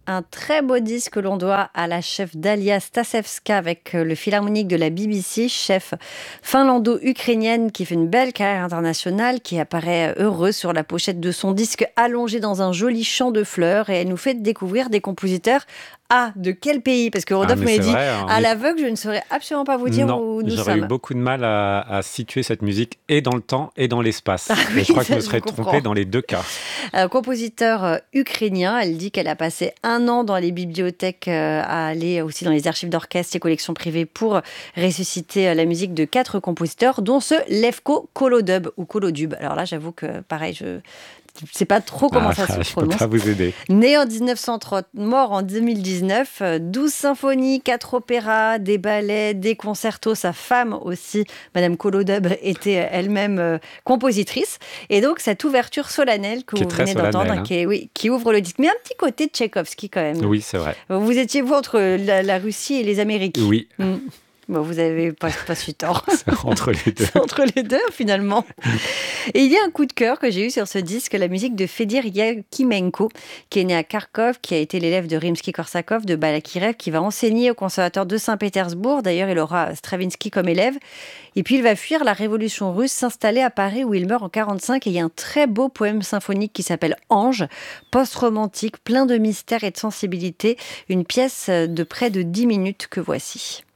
Un très beau disque que l'on doit à la chef Dalia Stasevska avec le philharmonique de la BBC, chef finlando-ukrainienne qui fait une belle carrière internationale, qui apparaît heureuse sur la pochette de son disque allongée dans un joli champ de fleurs, et elle nous fait découvrir des compositeurs. Ah, de quel pays? Parce que Rodolphe Mais m'avait c'est dit, vrai, à l'aveugle, je ne saurais absolument pas vous dire non, où nous j'aurais eu sommes. beaucoup de mal à situer cette musique et dans le temps et dans Ah l'espace. Et oui, je crois que je ça me je vous serais trompé comprends. dans les deux cas. Compositeur ukrainien, elle dit qu'elle a passé un an dans les bibliothèques, à aller aussi dans les archives d'orchestre et collections privées pour ressusciter la musique de 4 compositeurs, dont ce Levko Kolodub ou Kolodub. Alors là, j'avoue que pareil, je ne sais pas trop comment ça se Je peux pas prononce. vous aider. Né en 1930, mort en 2019, 12 symphonies, 4 opéras, des ballets, des concertos. Sa femme aussi, Madame Kolodub, était elle-même compositrice. Et donc, cette ouverture solennelle que Qui est vous très venez d'entendre, solennel, hein. qui ouvre le disque, mais un petit côté de Tchaïkovski quand même. Oui, c'est vrai. Vous étiez, vous, entre la Russie et les Amériques. Oui, Bon, vous n'avez pas su tort. c'est entre les deux. C'est entre les deux, finalement. Et il y a un coup de cœur que j'ai eu sur ce disque, la musique de Fedir Yakimenko, qui est né à Kharkov, qui a été l'élève de Rimsky-Korsakov, de Balakirev, qui va enseigner au conservatoire de Saint-Pétersbourg. D'ailleurs, il aura Stravinsky comme élève. Et puis, il va fuir la révolution russe, s'installer à Paris, où il meurt en 1945. Et il y a un très beau poème symphonique qui s'appelle Ange, post-romantique, plein de mystère et de sensibilité. Une pièce de près de 10 minutes que voici.